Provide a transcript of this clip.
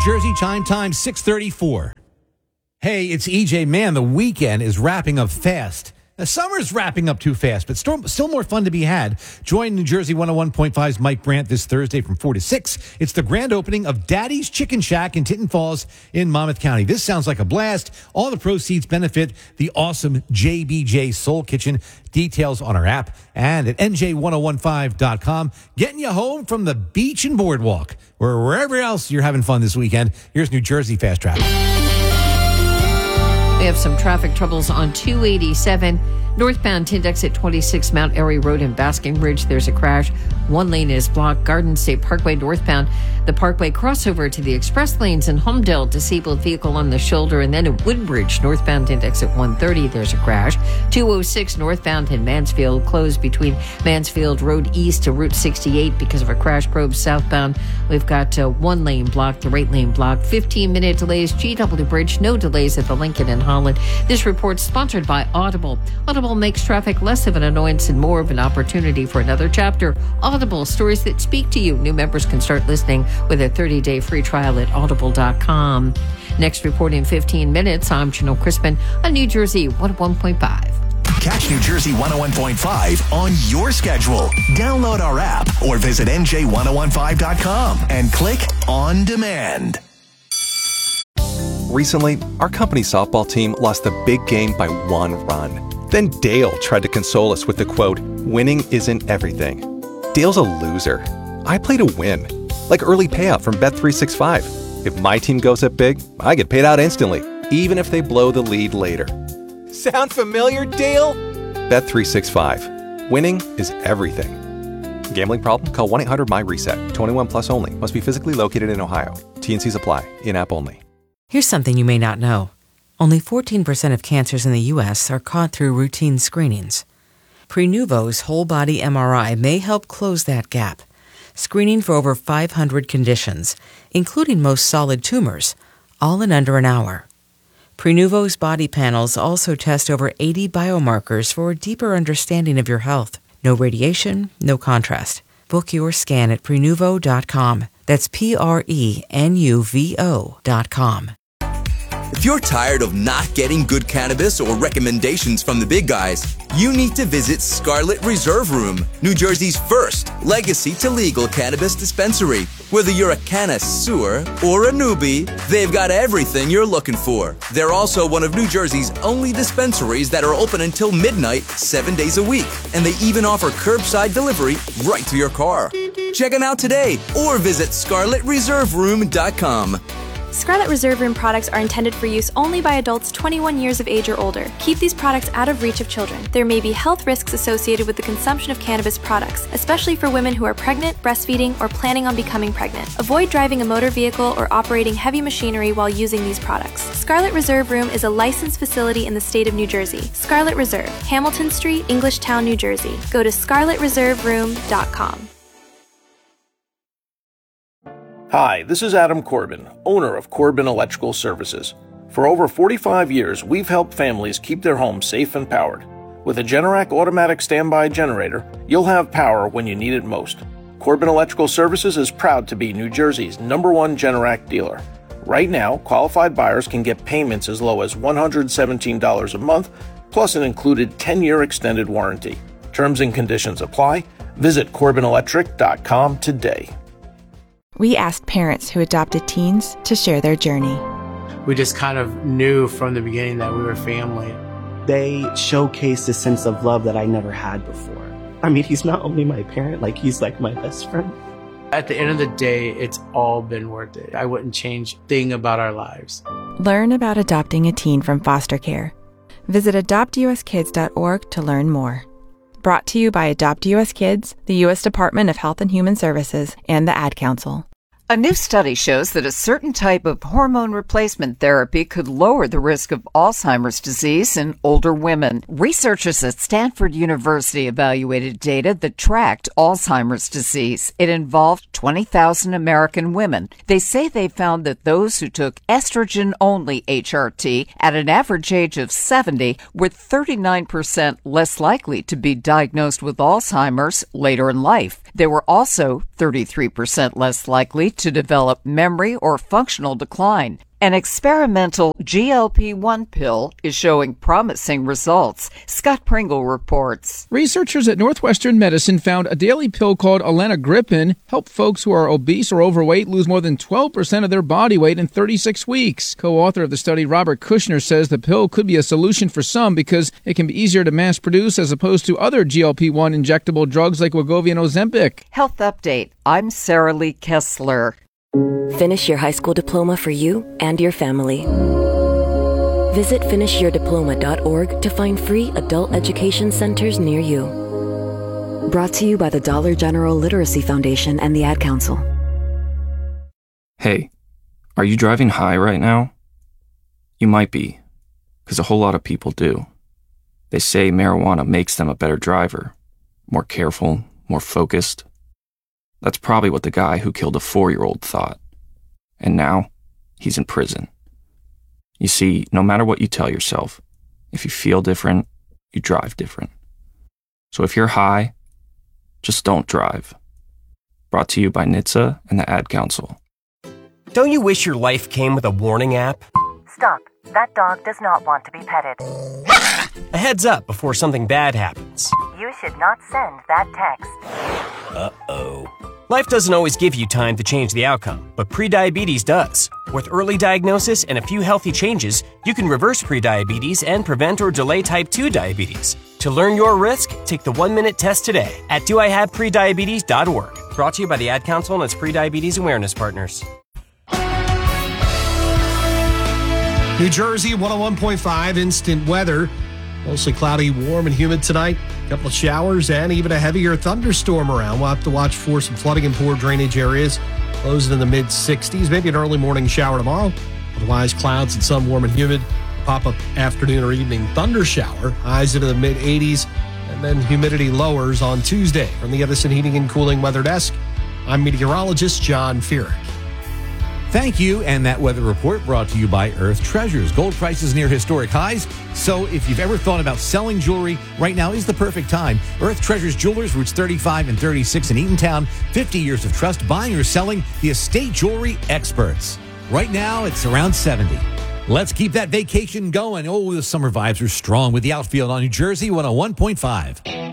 Jersey, chime time 6:34. Hey, it's EJ. Man, the weekend is wrapping up fast. The summer's wrapping up too fast, but still more fun to be had. Join New Jersey 101.5's Mike Brandt this Thursday from 4 to 6. It's the grand opening of Daddy's Chicken Shack in Tinton Falls in Monmouth County. This sounds like a blast. All the proceeds benefit the awesome JBJ Soul Kitchen. Details on our app and at NJ1015.com. Getting you home from the beach and boardwalk or wherever else you're having fun this weekend. Here's New Jersey Fast Traffic. We have some traffic troubles on 287 northbound Tindex at 26 Mount Airy Road in Basking Ridge. There's a crash. One lane is blocked. Garden State Parkway northbound. The Parkway crossover to the express lanes in Humdale. Disabled vehicle on the shoulder. And then at Woodbridge northbound Tindex at 130. There's a crash. 206 northbound in Mansfield. Closed between Mansfield Road East to Route 68 because of a crash probe southbound. We've got one lane blocked. The right lane blocked. 15-minute delays. GW Bridge. No delays at the Lincoln and Holland. This report's sponsored by Audible. Audible makes traffic less of an annoyance and more of an opportunity for another chapter. Audible, stories that speak to you. New members can start listening with a 30-day free trial at audible.com. Next report in 15 minutes. I'm Janelle Crispin on New Jersey 101.5. Catch New Jersey 101.5 on your schedule. Download our app or visit NJ1015.com and click on demand. Recently, our company's softball team lost the big game by 1 run. Then Dale tried to console us with the quote, "Winning isn't everything." Dale's a loser. I play to win, like early payout from Bet365. If my team goes up big, I get paid out instantly, even if they blow the lead later. Sound familiar, Dale? Bet365. Winning is everything. Gambling problem? Call 1-800-MY-RESET. 21 plus only. Must be physically located in Ohio. T&Cs apply. In-app only. Here's something you may not know. Only 14% of cancers in the U.S. are caught through routine screenings. Prenuvo's whole-body MRI may help close that gap, screening for over 500 conditions, including most solid tumors, all in under an hour. Prenuvo's body panels also test over 80 biomarkers for a deeper understanding of your health. No radiation, no contrast. Book your scan at Prenuvo.com. That's Prenuvo.com. If you're tired of not getting good cannabis or recommendations from the big guys, you need to visit Scarlet Reserve Room, New Jersey's first legacy to legal cannabis dispensary. Whether you're a connoisseur or a newbie, they've got everything you're looking for. They're also one of New Jersey's only dispensaries that are open until midnight, 7 days a week. And they even offer curbside delivery right to your car. Check them out today or visit ScarletReserveRoom.com. Scarlet Reserve Room products are intended for use only by adults 21 years of age or older. Keep these products out of reach of children. There may be health risks associated with the consumption of cannabis products, especially for women who are pregnant, breastfeeding, or planning on becoming pregnant. Avoid driving a motor vehicle or operating heavy machinery while using these products. Scarlet Reserve Room is a licensed facility in the state of New Jersey. Scarlet Reserve, Hamilton Street, Englishtown, New Jersey. Go to ScarletReserveRoom.com. Hi, this is Adam Corbin, owner of Corbin Electrical Services. For over 45 years, we've helped families keep their homes safe and powered. With a Generac automatic standby generator, you'll have power when you need it most. Corbin Electrical Services is proud to be New Jersey's #1 Generac dealer. Right now, qualified buyers can get payments as low as $117 a month, plus an included 10-year extended warranty. Terms and conditions apply. Visit CorbinElectric.com today. We asked parents who adopted teens to share their journey. We just kind of knew from the beginning that we were family. They showcased a sense of love that I never had before. I mean, he's not only my parent, he's like my best friend. At the end of the day, it's all been worth it. I wouldn't change a thing about our lives. Learn about adopting a teen from foster care. Visit adoptuskids.org to learn more. Brought to you by Adopt US Kids, the U.S. Department of Health and Human Services, and the Ad Council. A new study shows that a certain type of hormone replacement therapy could lower the risk of Alzheimer's disease in older women. Researchers at Stanford University evaluated data that tracked Alzheimer's disease. It involved 20,000 American women. They say they found that those who took estrogen-only HRT at an average age of 70 were 39% less likely to be diagnosed with Alzheimer's later in life. They were also 33% less likely to develop memory or functional decline. An experimental GLP-1 pill is showing promising results. Scott Pringle reports. Researchers at Northwestern Medicine found a daily pill called Alenagripin helped folks who are obese or overweight lose more than 12% of their body weight in 36 weeks. Co-author of the study, Robert Kushner, says the pill could be a solution for some because it can be easier to mass produce as opposed to other GLP-1 injectable drugs like Wegovy and Ozempic. Health Update. I'm Sarah Lee Kessler. Finish your high school diploma for you and your family. Visit finishyourdiploma.org to find free adult education centers near you. Brought to you by the Dollar General Literacy Foundation and the Ad Council. Hey, are you driving high right now? You might be, because a whole lot of people do. They say marijuana makes them a better driver, more careful, more focused. That's probably what the guy who killed a 4-year-old thought. And now, he's in prison. You see, no matter what you tell yourself, if you feel different, you drive different. So if you're high, just don't drive. Brought to you by NHTSA and the Ad Council. Don't you wish your life came with a warning app? Stop. That dog does not want to be petted. A heads up before something bad happens. You should not send that text. Uh-oh. Life doesn't always give you time to change the outcome, but prediabetes does. With early diagnosis and a few healthy changes, you can reverse prediabetes and prevent or delay type 2 diabetes. To learn your risk, take the 1-minute test today at doihaveprediabetes.org. Brought to you by the Ad Council and its prediabetes awareness partners. New Jersey, 101.5 instant weather. Mostly cloudy, warm, and humid tonight. A couple of showers and even a heavier thunderstorm around. We'll have to watch for some flooding in poor drainage areas. Lows in the mid-60s. Maybe an early morning shower tomorrow. Otherwise, clouds and some warm and humid. Pop-up afternoon or evening thunder shower. Highs into the mid-80s. And then humidity lowers on Tuesday. From the Edison Heating and Cooling Weather Desk, I'm meteorologist John Feerick. Thank you, and that weather report brought to you by Earth Treasures. Gold prices near historic highs, so if you've ever thought about selling jewelry, right now is the perfect time. Earth Treasures Jewelers, routes 35 and 36 in Eatontown. 50 years of trust, buying or selling, the estate jewelry experts. Right now, it's around 70. Let's keep that vacation going. Oh, the summer vibes are strong with the outfield on New Jersey 101.5.